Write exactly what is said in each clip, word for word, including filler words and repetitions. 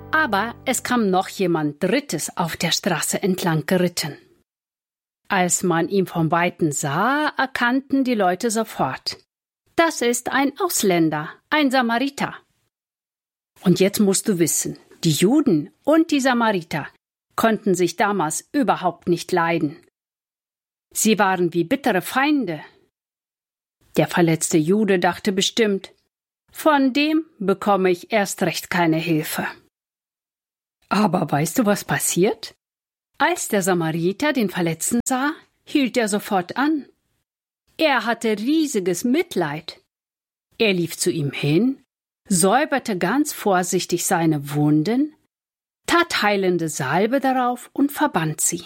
Aber es kam noch jemand Drittes auf der Straße entlang geritten. Als man ihn von Weitem sah, erkannten die Leute sofort: Das ist ein Ausländer, ein Samariter. Und jetzt musst du wissen, die Juden und die Samariter konnten sich damals überhaupt nicht leiden. Sie waren wie bittere Feinde. Der verletzte Jude dachte bestimmt: Von dem bekomme ich erst recht keine Hilfe. Aber weißt du, was passiert? Als der Samariter den Verletzten sah, hielt er sofort an. Er hatte riesiges Mitleid. Er lief zu ihm hin, säuberte ganz vorsichtig seine Wunden, tat heilende Salbe darauf und verband sie.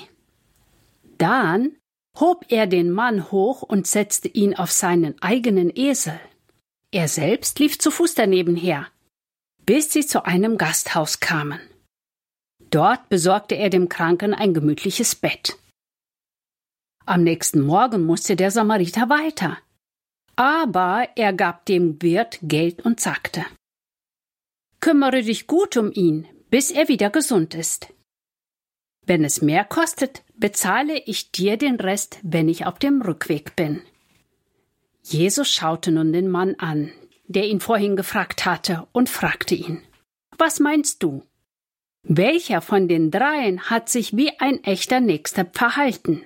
Dann hob er den Mann hoch und setzte ihn auf seinen eigenen Esel. Er selbst lief zu Fuß daneben her, bis sie zu einem Gasthaus kamen. Dort besorgte er dem Kranken ein gemütliches Bett. Am nächsten Morgen musste der Samariter weiter, aber er gab dem Wirt Geld und sagte: Kümmere dich gut um ihn, bis er wieder gesund ist. Wenn es mehr kostet, bezahle ich dir den Rest, wenn ich auf dem Rückweg bin. Jesus schaute nun den Mann an, der ihn vorhin gefragt hatte, und fragte ihn: Was meinst du? Welcher von den dreien hat sich wie ein echter Nächster verhalten?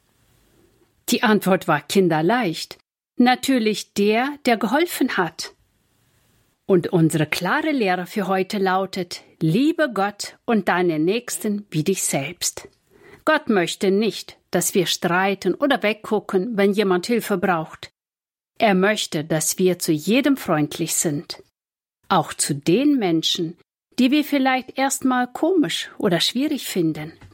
Die Antwort war kinderleicht. Natürlich der, der geholfen hat. Und unsere klare Lehre für heute lautet: Liebe Gott und deinen Nächsten wie dich selbst. Gott möchte nicht, dass wir streiten oder weggucken, wenn jemand Hilfe braucht. Er möchte, dass wir zu jedem freundlich sind. Auch zu den Menschen, die wir vielleicht erstmal komisch oder schwierig finden.